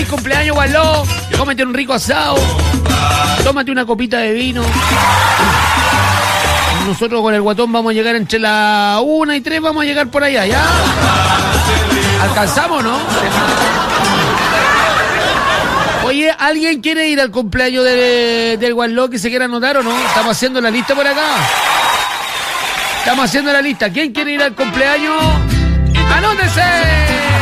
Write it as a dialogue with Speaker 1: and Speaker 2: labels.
Speaker 1: feliz cumpleaños, Gualó. Cómete un rico asado. Tómate una copita de vino. Nosotros con el guatón vamos a llegar entre la 1 y 3, vamos a llegar por allá, ¿ya? ¿Alcanzamos, no? Oye, ¿alguien quiere ir al cumpleaños del Gualó que se quiera anotar o no? Estamos haciendo la lista por acá. Estamos haciendo la lista. ¿Quién quiere ir al cumpleaños? ¡Anótese!